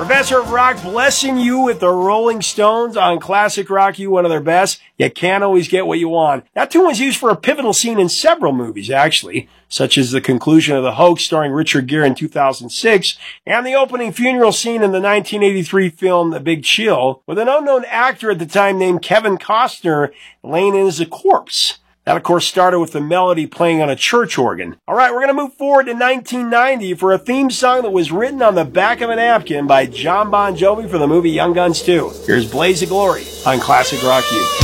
Professor of Rock blessing you with the Rolling Stones on Classic Rock U, one of their best. You can't always get what you want. That tune was used for a pivotal scene in several movies, actually, such as the conclusion of The Hoax starring Richard Gere in 2006, and the opening funeral scene in the 1983 film The Big Chill, with an unknown actor at the time named Kevin Costner laying in as a corpse. That, of course, started with the melody playing on a church organ. All right, we're going to move forward to 1990 for a theme song that was written on the back of a napkin by John Bon Jovi for the movie Young Guns 2. Here's Blaze of Glory on Classic Rock U.